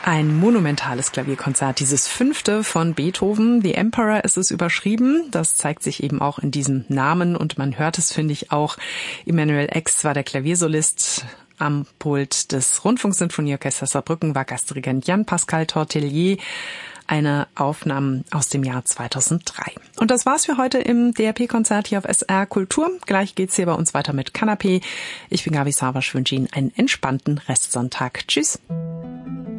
Ein monumentales Klavierkonzert, dieses 5. von Beethoven. The Emperor ist es überschrieben. Das zeigt sich eben auch in diesem Namen und man hört es, finde ich, auch. Emanuel Ex war der Klaviersolist. Am Pult des Rundfunksinfonieorchesters Saarbrücken war Gastdirigent Jan-Pascal Tortelier. Eine Aufnahme aus dem Jahr 2003. Und das war's für heute im DRP-Konzert hier auf SR Kultur. Gleich geht's hier bei uns weiter mit Kanapé. Ich bin Gabi Savasch, wünsche Ihnen einen entspannten Restsonntag. Tschüss.